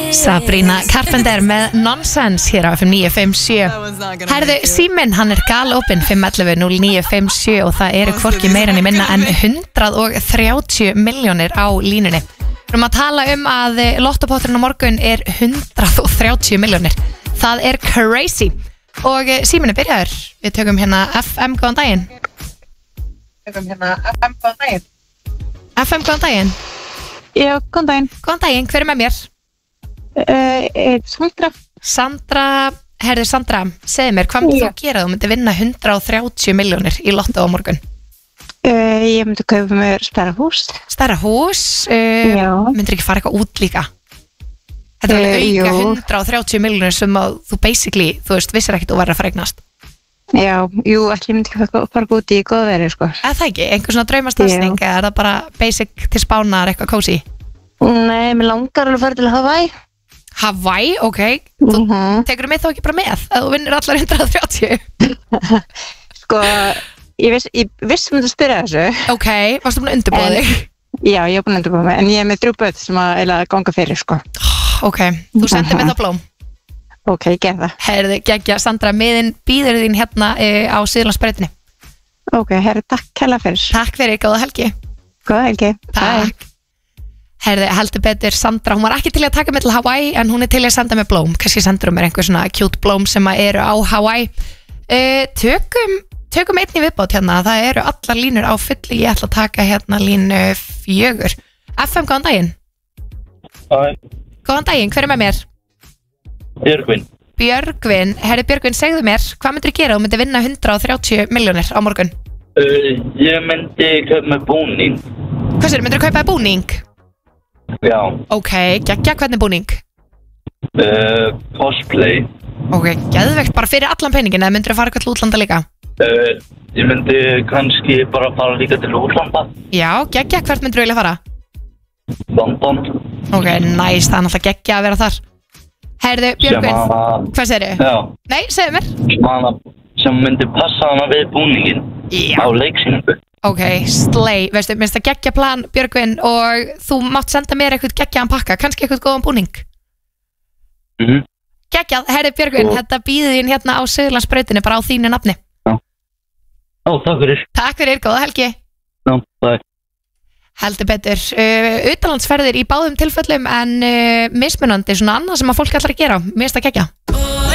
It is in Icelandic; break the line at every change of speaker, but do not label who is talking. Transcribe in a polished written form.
Sabrina Carpenter með Nonsense hér á FM 957. Herðu, síminn, hann er galopinn 511-0957 og það eru hvorki meira en minna en 130 milljónir á línunni. Við erum að tala að lottopotturinn á morgun er 130 milljónir. Það er crazy. Og síminn er byrjaður. Við tökum hérna FM, góðan daginn. FM, góðan daginn.
Já, góðan daginn.
Góðan daginn, hver er með mér?
Sandra.
Sandra, herðu Sandra, segðu mér, hvað myndir þú gera? Þú myndir vinna 130 milljónir í lottó á morgun.
Ég myndi kaupa mér stærra hús.
Stærra hús?
Já.
Myndir ekki fara eitthvað út líka? Þetta er alveg auka 130 milljónir sem að þú basically, þú veist, vissir ekkert þú verður að fara eignast.
Já, jú, allir myndi ekki fara út í góðveri, sko.
Eða það ekki? Einhver svona draumastansning eða er það bara basic til spánar eitthvað cozy?
Nei, mér langar alveg að fara til Hawaii.
Hawaii, ok. Þú tekur mig þá ekki bara með að þú vinnur allar 130?
Sko, ég viss að spyrja þessu.
Ok, varstu búin að undirbúa þig?
Já, ég er búin að undirbúa mig, en ég er með 3 börn sem að ganga fyrir, sko.
Ok, þú sendir mig þá blóm.
Ok, ég gerð það.
Herði, geggja, Sandra, miðin býður þín hérna á Suðurlandsbrautinni.
Ok, herri, takk hella fyrir.
Takk fyrir, góða helgi.
Góða helgi.
Takk. Herði, heldur betur, Sandra, hún var ekki til að taka mig til Hawaii, en hún er til að senda mig blóm. Kannski sendur hún mér einhver svona cute blóm sem eru á Hawaii. Tökum einni viðbót hérna, það eru allar línur á fullu. Ég ætla að taka hérna línu 4. FM, góðan daginn.
Hæ.
Góðan daginn, hver er með mér? Björgvin, herri Björgvin, segðu mér, hvað myndir þú gera? Þú myndir vinna 130 milljónir á morgun.
Ég myndi kaupa með búning.
Hvað sér, myndir þú kaupa búning?
Já.
Ok, geggja, hvernig búning?
Cosplay.
Ok, geðvegt, bara fyrir allan peningin, eða myndir þú fara eitthvað til útlanda líka?
Ég myndi kannski bara fara líka til útlanda.
Já, geggja, hvert myndir þú vilja fara?
London.
Ok, nice, það er náttúrulega geggja að vera þar. Herðu, Björgvin, hvað segir þið?
Já.
Nei, segðu mér.
Sem myndi passa hana við búningin á leiksýningu.
Ok, slay, veistu, minnst það geggja plan, Björgvin, og þú mátt senda mér eitthvað geggjaðan pakka, kannski eitthvað góðan búning. Geggjað, herðu Björgvin, þetta býður þín hérna á Suðurlandsbrautinni, bara á þínu nafni.
Já. Takk fyrir.
Takk fyrir, góða helgi.
Já, bye.
Heldur betur, utanlandsferðir í báðum tilfellum en mismunandi, svona annað sem að fólk ætlar að gera, mér finnst það geggja.